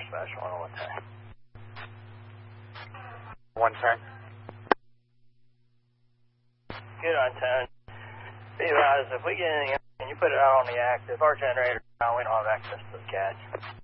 special on 110. 110. Good on 10. Be advised, if we get anything, can you put it out on the active? Our generator, we don't have access to the catch.